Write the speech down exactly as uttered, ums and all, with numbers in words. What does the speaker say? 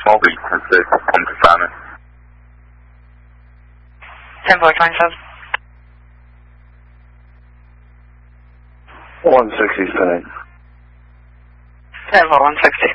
small beat has the pump to Simon. ten four twenty-seven. one sixty, spinning. ten four one sixty.